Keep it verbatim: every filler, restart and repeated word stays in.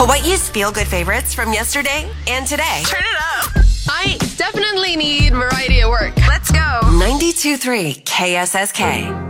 Hawaii's feel-good favorites from yesterday and today. Turn it up. I definitely need variety at work. Let's go. ninety-two point three K S S K.